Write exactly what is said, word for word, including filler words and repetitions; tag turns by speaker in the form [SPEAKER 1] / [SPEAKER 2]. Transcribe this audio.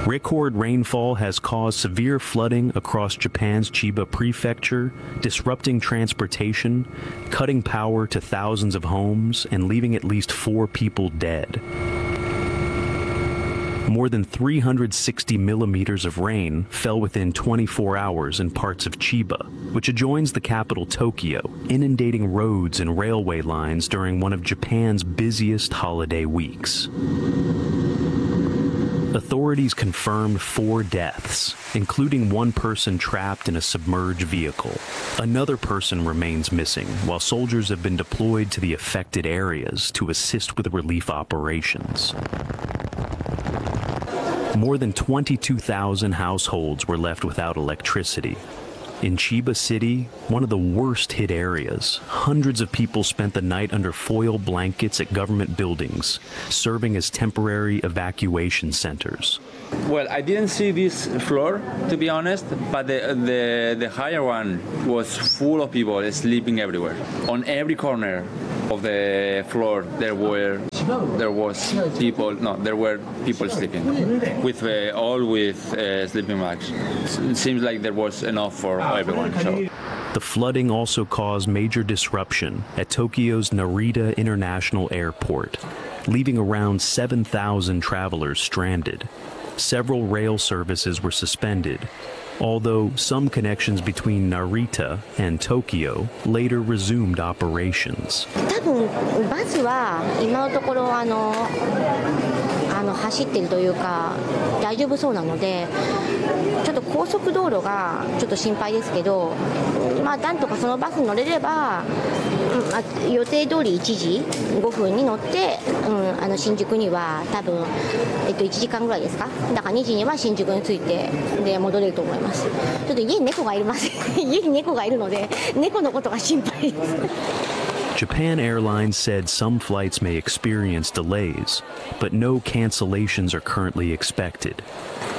[SPEAKER 1] Record rainfall has caused severe flooding across Japan's Chiba prefecture, disrupting transportation, cutting power to thousands of homes, and leaving at least four people dead. More than three hundred sixty millimeters of rain fell within twenty-four hours in parts of Chiba, which adjoins the capital Tokyo, inundating roads and railway lines during one of Japan's busiest holiday weeks. Authorities confirmed four deaths, including one person trapped in a submerged vehicle. Another person remains missing, while soldiers have been deployed to the affected areas to assist with relief operations. More than twenty-two thousand households were left without electricity. In Chiba City, one of the worst-hit areas, hundreds of people spent the night under foil blankets at government buildings, serving as temporary evacuation centers.
[SPEAKER 2] Well, I didn't see this floor, to be honest, but the, the, the higher one was full of people sleeping everywhere. On every corner of the floor, there were there was people. No, there were people sleeping, with uh, all with uh, sleeping bags. It seems like there was enough for everyone. So.
[SPEAKER 1] The flooding also caused major disruption at Tokyo's Narita International Airport, leaving around seven thousand travelers stranded. Several rail services were suspended, although some connections between Narita and Tokyo later resumed operations.
[SPEAKER 3] 多分バスは今のところあのあの走ってるというか大丈夫そうなので、ちょっと高速道路がちょっと心配ですけど、まあなんとかそのバスに乗れれば、うんまあ、予定通りいちじごふんに乗って、うん、あの新宿には多分えっといちじかんぐらいですか。だからにじには新宿に着いてで戻れると思います。ちょっと家に猫がいます。家に猫がいるので猫のことが心配です。
[SPEAKER 1] Japan Airlines said some flights may experience delays, but no cancellations are currently expected.